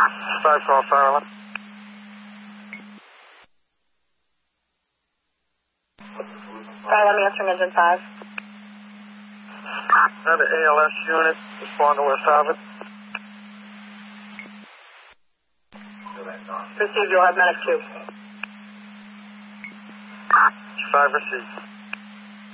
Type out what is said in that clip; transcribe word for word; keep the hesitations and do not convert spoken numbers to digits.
five twelve, Fire Line. Fire Line, answering engine five. Another A L S unit, respond to West Harvard. Received, you'll have medic two. Five received.